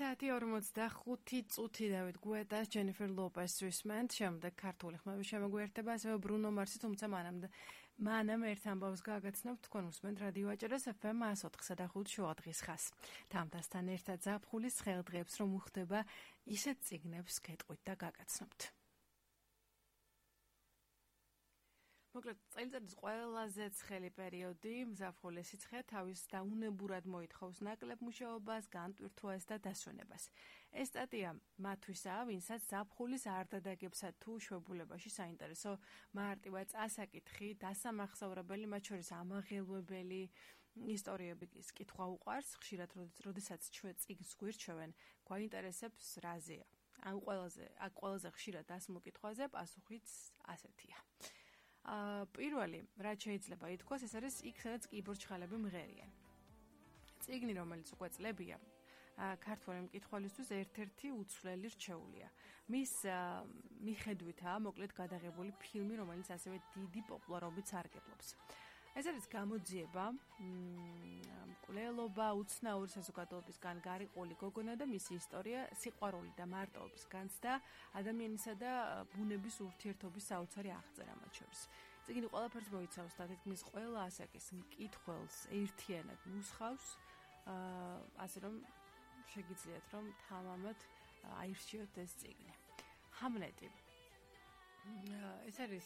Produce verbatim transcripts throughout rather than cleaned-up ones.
საათი ორმოცდახუთი წუთი დავით გუეტას, ჯენიფერ ლოპეს ვისმენთ, შემდეგ ქართული ხმები შემოგვიერთება, ასევე ბრუნო მარსი, თუმცა მანამდე მანამ ერთ ამბავს გაგაცნობთ, თქვენ უსმენთ რადიო აჭარას ეფ ემ εκατო ოთხი და ხუთი შუადღის ხას. თამთასთან ერთად ზაფხულის ხელდღეებს რომ უხდება, ისეთ წიგნებს გეტყვით და გაგაცნობთ. მოკლედ, წელიწადის ყველაზე ცხელი პერიოდი, ზაფხულის სიცხე თავის დაუნებურად მოითხოვს ნაკლებ მუშაობას, განტვირთვას და დასვენებას. ეს სტატია მათთვისაა, ვინცაც ზაფხულის არდადეგებსა თუ შვებულებაში საინტერესო მარტივად წასაკითხი, დასამახსოვრებელი, მათ შორის ამაღელვებელი ისტორიების კითხვა უყვარს, ხშირად როდესაც ჩვენ წიგნს გვირჩევენ, გვაინტერესებს რაზეა. ან ყველაზე, აქ ყველაზე ხშირად დასმულ კითხვაზე პასუხიც ასეთია. Uh, პირველი, რაც შეიძლება ითქვას, ეს არის იქ, სადაც კიბორჩხალები მღერიან. წიგნი, რომელიც უკვე წლებია, uh, ქართველი მკითხველისთვის ერთ-ერთი უცვლელი რჩეულია. მის uh, მიხედვითაა მოკლედ გადაღებული ფილმი, რომელიც ასევე დიდი პოპულარობით სარგებლობს. ეს არის გამოძიება, მკვლელობა, უცნაური საზოგადოებისგან გარიყული გოგონა და მისი ისტორია, სიყვარული და მარტოობის განცდა, ადამიანისა და ბუნების ურთიერთობის საოცარი აღწერა მათ შორის. წიგნი ყველაფერს მოიცავს და თითქმის ყველა ასაკის მკითხველს ერთიანად ნუსხავს, ასე რომ შეგიძლიათ რომ თამამად აირჩიოთ ეს წიგნი. ჰამლეტი. ეს არის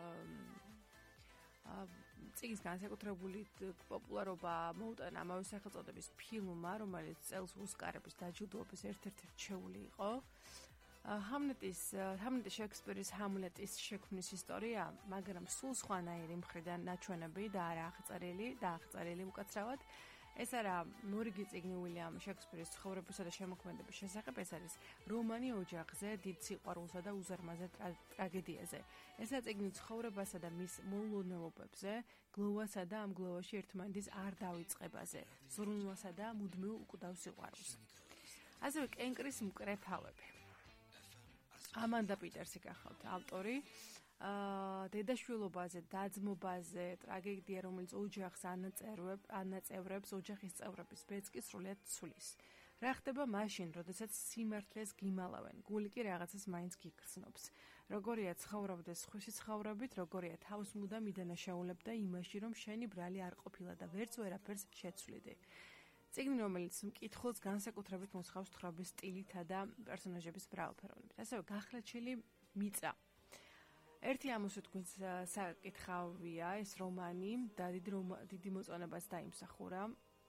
წიგნის განსაკუთრებული პოპულარობა მოუტანა ამავე სახელწოდების ფილმმა, რომელიც წელს ოსკარების დაჯილდოების ერთ-ერთი რჩეული იყო. ჰამლეტის, ჰამლეტი შექსპირის ჰამლეტის შექმნის ისტორია, მაგრამ სულ სხვანაირი მხრიდან ნაჩვენები და არა აღწერილი და აღწერილი უკაცრავად. ეს არა მორიგი წიგნი უილიამ შექსპირის ცხოვრებისა და შემოქმედების შესახებ, ეს არის რომანი ოჯახზე, დიდ სიყვარულსა და უზარმაზარ ტრაგედიაზე. ესა წიგნი ცხოვრებასა და მის მოულოდნელობებზე, გლოვასა და ამ გლოვაში ერთმანეთის არ დავიწყებაზე, ზრუნვასა და მუდმივ უკვდავ სიყვარულს. ასევე კენკრის მკრეფავები. ამანდა პიტერსი გახავთ ავტორი. აა დედაშვილობაზე, დაძმობაზე, ტრაგედია, რომელიც ოჯახს ანაწევრებს, ოჯახის წევრების ბედს კი სრულიად ცვლის. რა ხდება მაშინ, როდესაც სიმართლეს გიმალავენ, გული კი რაღაცას მაინც გიგრძნობს. როგორია ცხოვრობდეს ხვისი ცხოვრებით, როგორია თავს მუდამ იდანაშაულებდა იმაში, რომ შენი ბრალი არ ყოფილა და ვერც ვერაფერს შეცვლიდი. წიგნი, რომელიც მკითხველს განსაკუთრებით მოსხავს თხრობის სტილითა და პერსონაჟების მრავალფეროვნებით. ასევე გახლეჩილი მიწა. ერთი ამოსვეთქვით საკითხავია ეს რომანი და დიდი დიდი მოწონებას დაიმსახურა.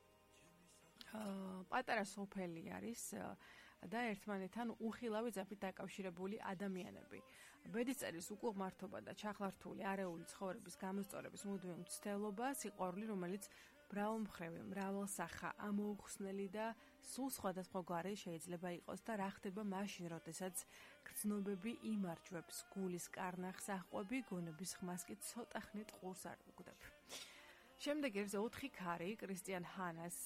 აა პატარა სოფელი არის და ერთმანეთთან უხილავი ძაფით დაკავშირებული ადამიანები. ბედისწერის უკუღმართობა და ჩახლართული არეული ცხოვრების გამოსწორების მუდმივი მცდელობა, სიყვარული, რომელიც მრავალმხრივი, მრავალსახა, ამოუხსნელი და სულ სხვადასხვაგვარი შეიძლება იყოს და რა ხდება მაშინ, როდესაც გრძნობები იმარჯვებს, გულის კარნახს აჰყვები, გონების ხმას კი ცოტა ხნით ყურს არ უგდებ. შემდეგ არის ოთხი ქარი, კრისტიან ჰანას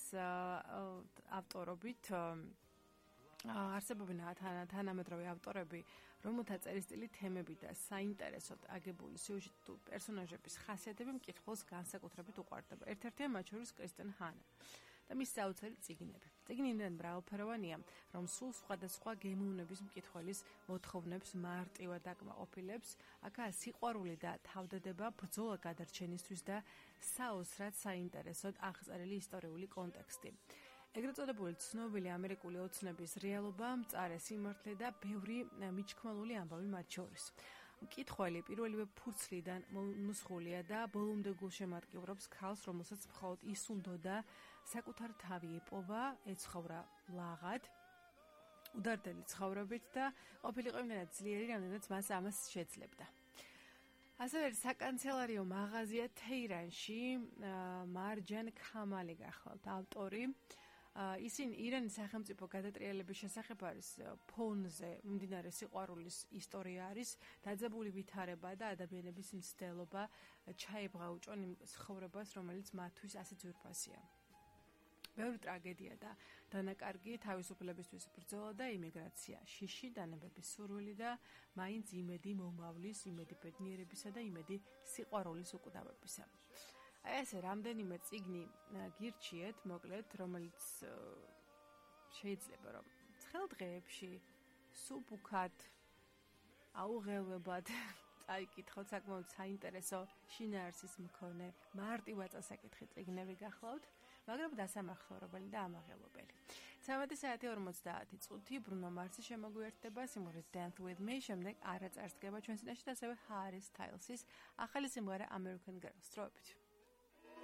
ავტორობით. არსებობენ თანამედროვე ავტორები, რომელთა წერის-სტილი, თემები და საინტერესოდ აგებული სიუჟეტი თუ პერსონაჟების ხასიათები მკითხველს განსაკუთრებით უყვარდება. ერთ-ერთია მათ შორის კრისტიან ჰანა და მის საოცარი წიგნები. წიგნიდან მრავალფეროვანია, რომ სულ სხვადასხვა გემოვნების მკითხველის მოთხოვნებს მარტივად აკმაყოფილებს. აქაა სიყვარული და თავდადება, ბრძოლა გადარჩენისთვის და საოცრად საინტერესოდ აღწერილი ისტორიული კონტექსტი. ეგრეთ წოდებული ცნობილი ამერიკული ოცნების რეალობა, მწარე სიმართლე და ბევრი მიჩქმალული ამბავი მათ შორის. მკითხველი პირველივე ფურცლიდან ნუსხულია და ბოლომდე გულშემატკივრობს ქალს, რომელსაც მხოლოდ ის უნდოდა საკუთარ თავი ეპოვა, ეცხოვრა ლაღად, უდარდელი ცხოვრებით და ყოფილიყო იმდენად ძლიერი, რამდენადაც მას ამას შეძლებდა. ასევე საკანცელარიო მაღაზია თეირანში მარჯან ქამალი გახლავთ ავტორი. ისინი ირანის სახელმწიფო გადატრიალების შესახებ არის ფონზე მიმდინარე სიყვარულის ისტორია არის, დაძაბული ვითარება და ადამიანების მცდელობა ჩაებღაუჭონ იმ ცხოვრებას, რომელიც მათთვის ასე ძვირფასია. ბევრი ტრაგედია და დანაკარგი, თავისუფლებისთვის ბრძოლა და იმიგრაცია, შიში, დანებების სურვილი და მაინც იმედი მომავლის, იმედი ბედნიერებისა და იმედი სიყვარულის უკვდავებისა. აი ესე რამდენიმე წიგნი გირჩიეთ, მოკლედ, რომელიც შეიძლება რომ ხელდღეებში სუბუქად აუღელვებად წაიკითხოთ საკმაოდ საინტერესო შინაარსის მქონე მარტივად წასაკითხი წიგნები გახლავთ, მაგრამ დასამახსოვრებელი და ამაღელვებელი. ცამეტი საათი ორმოცდაათი წუთი ბრუნო მარსი შემოგვიერთდება სიმღერის Dance with Me, შემდეგ არაწარს დგება ჩვენს წინაშე და ასევე Harry Styles-ის ახალი სიმღერა American Girl. სწრაფით.